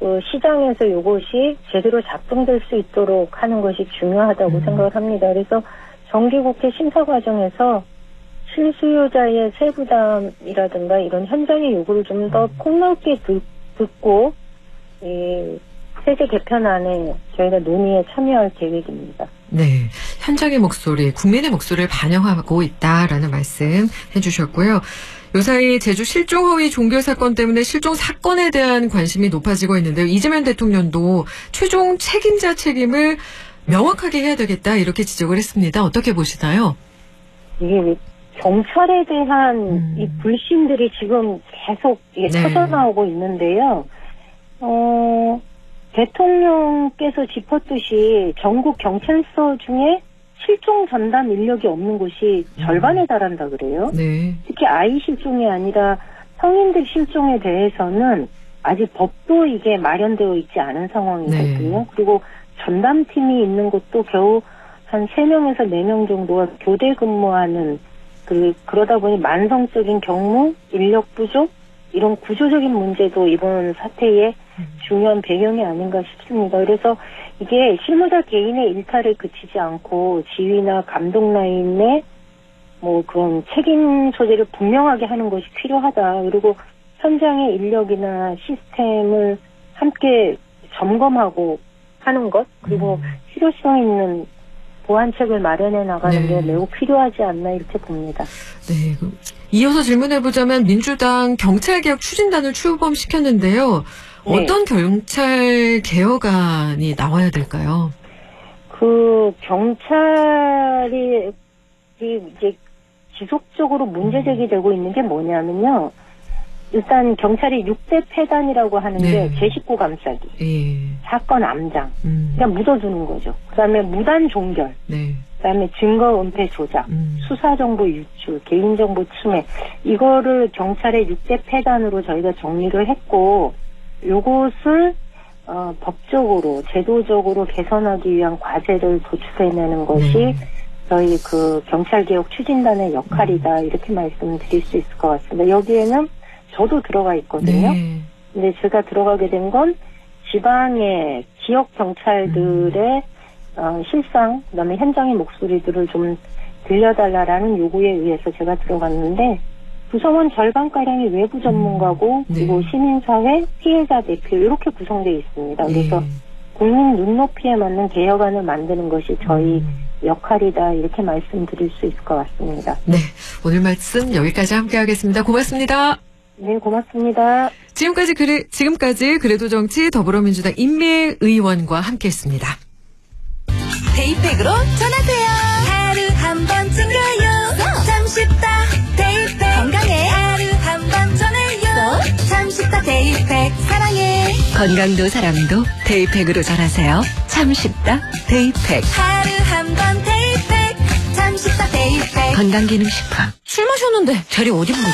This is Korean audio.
그 시장에서 이것이 제대로 작동될 수 있도록 하는 것이 중요하다고 생각을 합니다. 그래서 정기국회 심사 과정에서 실수요자의 세부담이라든가 이런 현장의 요구를 좀 더 폭넓게 듣고 세제 개편안에 저희가 논의에 참여할 계획입니다. 네, 현장의 목소리, 국민의 목소리를 반영하고 있다라는 말씀 해주셨고요. 요사이 제주 실종 허위 종결 사건 때문에 실종 사건에 대한 관심이 높아지고 있는데요. 이재명 대통령도 최종 책임자 책임을 명확하게 해야 되겠다 이렇게 지적을 했습니다. 어떻게 보시나요? 이게 경찰에 대한 이 불신들이 지금 계속 터져나오고 있는데요. 대통령께서 짚었듯이 전국 경찰서 중에 실종 전담 인력이 없는 곳이 절반에 달한다 그래요. 네. 특히 아이 실종이 아니라 성인들 실종에 대해서는 아직 법도 이게 마련되어 있지 않은 상황이거든요. 네. 그리고 전담팀이 있는 곳도 겨우 한 3명에서 4명 정도가 교대 근무하는 그러다 보니 만성적인 경무, 인력 부족, 이런 구조적인 문제도 이번 사태의 중요한 배경이 아닌가 싶습니다. 그래서 이게 실무자 개인의 일탈에 그치지 않고 지휘나 감독 라인의 그런 책임 소재를 분명하게 하는 것이 필요하다. 그리고 현장의 인력이나 시스템을 함께 점검하고 하는 것, 그리고 실효성 있는 보완책을 마련해 나가는 게 매우 필요하지 않나 이렇게 봅니다. 네. 이어서 질문해보자면 민주당 경찰개혁 추진단을 출범시켰는데요. 어떤 경찰 개혁안이 나와야 될까요? 경찰이 이제 지속적으로 문제 제기되고 있는 게 뭐냐면요. 일단 경찰이 6대 폐단이라고 하는 게 제 식구 감싸기, 사건 암장, 그냥 묻어두는 거죠. 그다음에 무단 종결, 그다음에 증거 은폐 조작, 수사정보 유출, 개인정보 침해, 이거를 경찰의 6대 폐단으로 저희가 정리를 했고, 요것을 법적으로 제도적으로 개선하기 위한 과제를 도출해내는 것이 저희 경찰개혁 추진단의 역할이다, 이렇게 말씀드릴 수 있을 것 같습니다. 여기에는 저도 들어가 있거든요. 근데 제가 들어가게 된 건 지방의 지역 경찰들의 실상, 그다음에 현장의 목소리들을 좀 들려달라라는 요구에 의해서 제가 들어갔는데, 구성원 절반가량이 외부 전문가고 그리고 시민사회, 피해자 대표 이렇게 구성되어 있습니다. 그래서 국민 눈높이에 맞는 개혁안을 만드는 것이 저희 역할이다, 이렇게 말씀드릴 수 있을 것 같습니다. 네, 오늘 말씀 여기까지 함께하겠습니다. 고맙습니다. 네, 고맙습니다. 지금까지 그래도 정치 더불어민주당 임미애 의원과 함께했습니다. 데이팩으로 전하세요. 하루 한 번쯤 가요. 참 쉽다. 데이팩 건강해. 하루 한 번 전해요. 참 쉽다. 데이팩 사랑해. 건강도 사랑도 데이팩으로 전하세요. 참 쉽다. 데이팩. 하루 한 번 데이팩. 참 쉽다. 데이팩. 건강기능식품. 술 마셨는데 자리 어디 보고